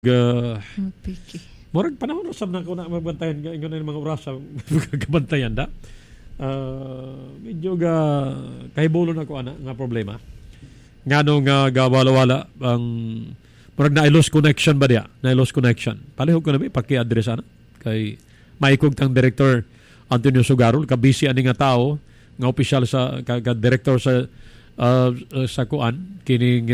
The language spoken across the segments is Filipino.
Piki. Murag panahon usab na ko na magbantayan ingon na mga oras sa gabantayan da. Medyo kahibulon ako ana nga problema. Ngano nga gawala-wala ang murag na lost connection ba dia? Na lost connection. Palihog ko na paki-address ana kay maikog tang director Antonio Sugarol ka busy ani nga tao nga opisyal sa director sa kuan kining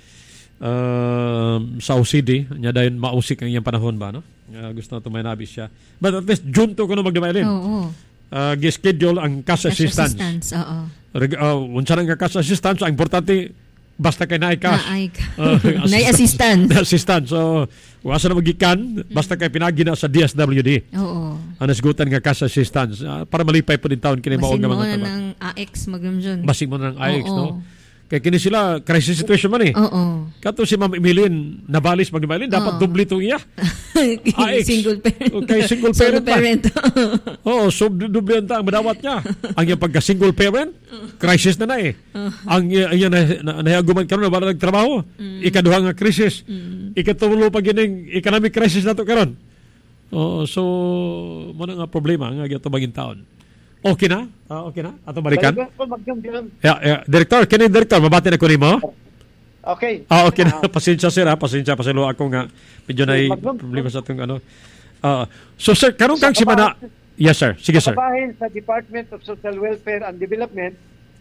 sa OCD nya dayon mausik ang iyang panahon ba no gusto na tumainabi siya but at least June to kuno magdamailin gi-schedule ang cash assistance unsa nga cash assistance ang importante basta kay naay cash naay assistance so wasa na magikan basta kay pinagi na sa DSWD anas gutan nga cash assistance para malipay po din taon kini mao nga mga taba ng AX magamjon basig mo ng AX no. Kaya kini sila, crisis situation man eh. Oo. Kato si Ma'am Emilien, nabalis mag-Emilien, dapat dubli itong iya. Single parent. Okay, single parent. Oo, so dubli ang madawat niya. Ang yung pagka-single parent, crisis na eh. Ang yung nahiaguman karon na wala nagtrabaho. Ikaduha nga crisis. Ikatulo pag yun economic crisis na ito karon. Oo, so, muna nga problema nga ito maging taon. Okay na? Okay na? Ato balikan? Director, kini director, mabati na ko nimo? Okay. Okay na. Pasensya sir ha. Pasensya ako nga medyo na problema sa itong ano. So sir, karong kang simana. Yes sir. Sige sir. Kabahin sa Department of Social Welfare and Development,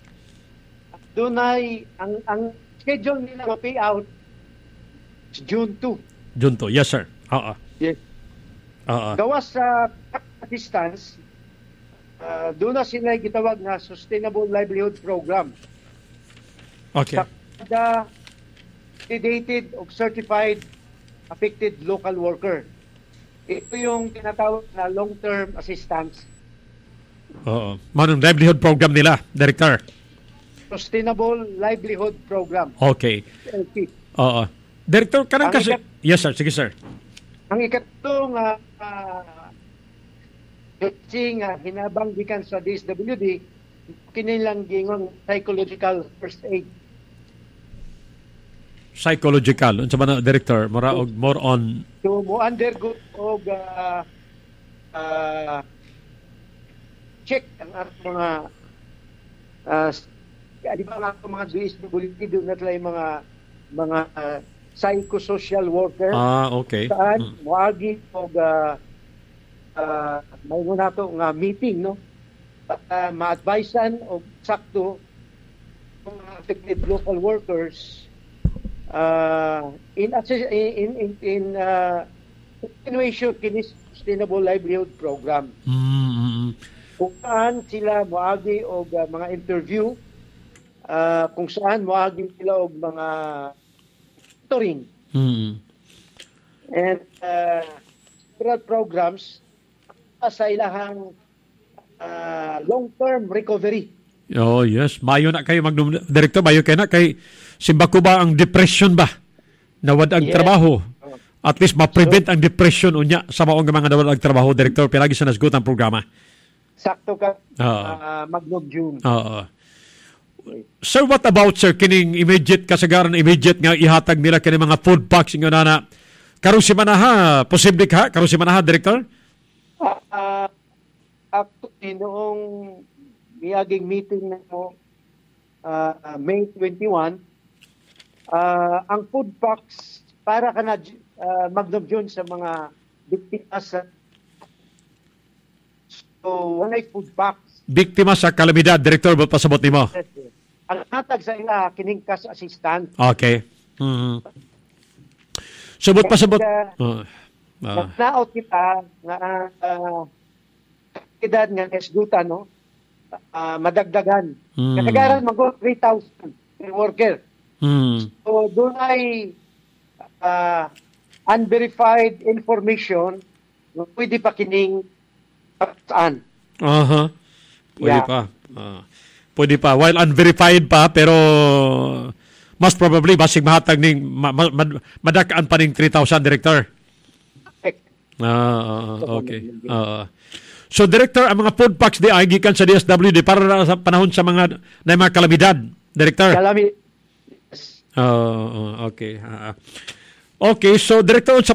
dunay ang schedule nila ma-payout June 2. June 2. Yes sir. Yes. Gawas sa assistance, doon na sila gitawag na Sustainable Livelihood Program. Okay. Sa kada validated of certified affected local worker. Ito yung tinatawag na long-term assistance. Manong livelihood program nila, Director? Sustainable Livelihood Program. Okay. Director, kanang kasi... Yes sir, sige sir. Ang ikatong kasi nga hinabang gikan sa DSWD kinilang gingon psychological first aid. Psychological unsa man director more on to mo undergo og check ang mga di ba nga mga DSWD doon na tayo mga psychosocial worker. Okay. Saan moagi og may muna ito nga meeting, no? Ma-advisean o sakto mga affected local workers in continuation kini Sustainable Livelihood Program. Kung saan sila moagi og mga interview, kung saan moagi sila og mga tutoring. And several programs sa ilahang long-term recovery. Yes. Mayo na kayo, Director, mayo kayo na kay simbako ba ang depression ba? Nawad ang trabaho. At least ma-prevent ang depression unya sa maong mga nawad ang trabaho, Director, pilagi sa nasgot ang programa. Sakto ka, Magnog June. Sir, what about, sir, kining immediate kasagaran, immediate nga ihatag nila kining mga food packs nga na karong simana posible ka? Karong simana Director? Actually, noong miyaging meeting na mo, May 21, ang food packs para ka na Magnob June sa mga biktima sa walay food packs. Biktima sa kalamidad, Director, ba't pasabot ni mo? Ang hatag sa ila, kining cash assistant. Okay. Sabot pasabot. Naglaot kita nga edad nga esduta, no? Madagdagan. Kasagaran mag 3,000 per worker. So, doon ay unverified information pwede pa kining saan. Pwede pa. Pwede pa. While unverified pa, pero most probably, basig mahatag ning madakaan pa ning 3,000, Director. Okay. So, Director, ang mga food packs di ay gikan sa DSWD para sa panahon sa mga kalamidad, Director? Kalamidad. Okay. Okay, so Director, sa